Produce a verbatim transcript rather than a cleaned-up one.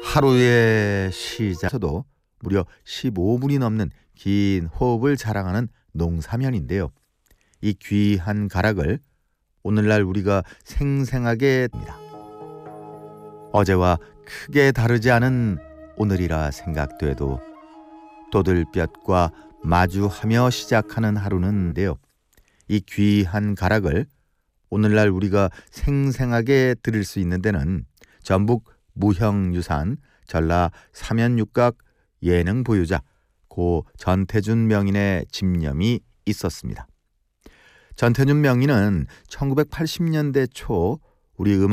하루의 시작에서도 무려 십오 분이 넘는 긴 호흡을 자랑하는 농사면인데요. 이 귀한 가락을 오늘날 우리가 생생하게 듭니다. 어제와 크게 다르지 않은 오늘이라 생각돼도 도들볕과 마주하며 시작하는 하루는데요. 이 귀한 가락을 오늘날 우리가 생생하게 들을 수 있는 데는 전북 무형유산 전라 사면육각 예능 보유자 고 전태준 명인의 집념이 있었습니다. 전태준 명인은 천구백팔십 년대 초 우리 음악